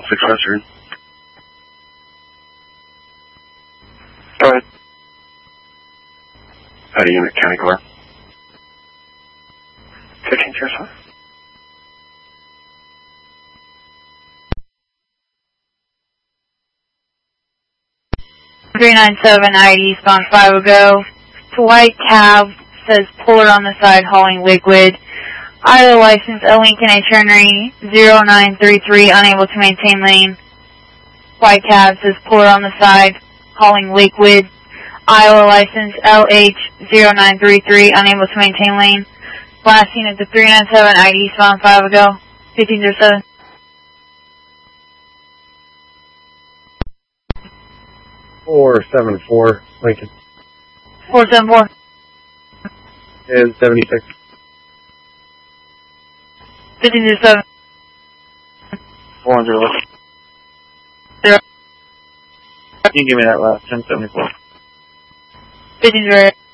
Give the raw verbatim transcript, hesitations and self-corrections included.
Successor. Go ahead. Howdy, unit, County Corps. fifteen zero seven. three nine seven, I D spawn five will go. To white cab, says puller on the side hauling liquid. Iowa license, L Lincoln H Henry zero nine three three, unable to maintain lane. White cab says puller on the side hauling liquid. Iowa license, L H zero nine three three, unable to maintain lane. Last unit to three nine seven, I D spawn five will go. fifteen zero seven. four seven four, Lincoln. four seven four. And seventy-six. fifteen zero seven. four hundred eleven. Zero. Can you give me that last ten seventy-four? fifteen zero eight.